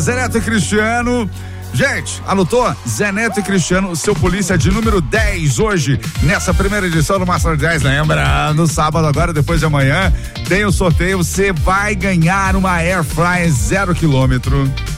Zé Neto e Cristiano. Gente, anotou? Zé Neto e Cristiano, seu polícia de número 10 hoje, nessa primeira edição do Master 10, lembra? No sábado agora, depois de amanhã, tem o sorteio, você vai ganhar uma Air Fryer 0 km.